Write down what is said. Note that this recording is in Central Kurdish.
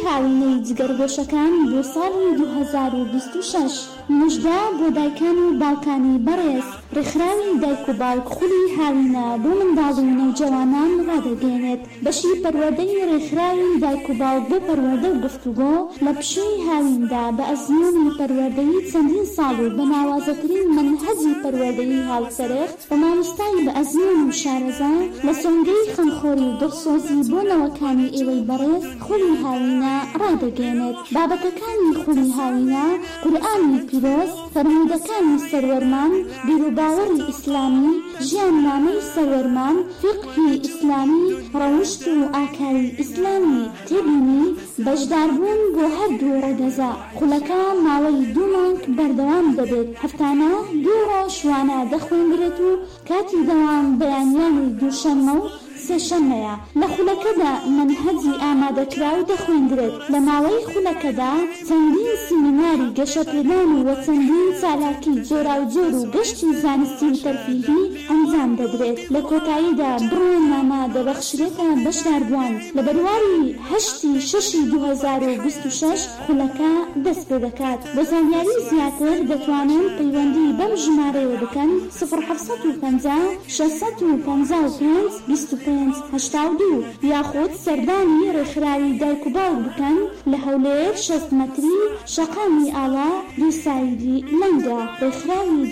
هاوینەی جگەرگۆشەکان بۆ ساڵی 2026 مژدە بۆ دایکان و باوکانی بەڕێز. ڕێکخراوی دایک و باوک خولی هاوینە بۆ منداڵ و نەوجەوانان ڕادەگەێنێت. بەشی پەروەردەی ڕێکخراوی دایک و باوک بۆ پەروەردە و گفتوگۆ لە پشووی هاویندا بە ئەزموونی پەروەردەیی چەندین ساڵ و بە ناوازەترین منهەجی پەروەردەیی هاوسەرێخ بە مامۆستای بە ئەزمون و شارەزا لە سۆنگەی خەمخۆری و دڵسۆزی بۆ نەوەکانی ئێوەی بەڕێز خولی هاوینە ڕادەگەێنێت. بابەتەکانی خولی هاوینە قورئانی پیرۆز، فەرموودەکانی سەروەرمان، بیرروباوەڕی ئیسلامی، ژیاننامەی سەروەرمان، فقهی ئیسلامی، ڕەوشت و ئاکاری ئیسلامی، تێبینی بەشداربوون بۆ هەردوو ڕێگەزا. خولەکە ماوەی 2 مانگ بەردەوام دەبێت. هەفتانە 2 ڕۆژ وانە دەخوێنرێت و کاتی دەوام بەیانیانی دووشەممە و سێشەممەیە. لە خولەکەدا منهەجی ئامادەکراو دەخوێندرێت. لە ماوەی خولەکەدا چەندین سیمیناری گەشەپێدان و چەندین چالاکی جۆراوجۆر و گەشتی زانستی و تەرفیهی ئەنجام دەدرێت. لە کۆتاییدا بڕۆنامە دەبەخشرێتە بەشداربووان. لە بەرواری 8/6/2026 خولەکە دەست پێ دەکات. بۆ زانیاری زیاتر دەتوانن پەیوەندی بەم ژمارەیە بکەن 0750 655 2582 یاخود سەردانی ڕێکخراوی دایک و باوک بکەن لە هەولێر 6 مەتری شەقامی ئاڵا دووسایدی لەنگە. ڕێکخراوی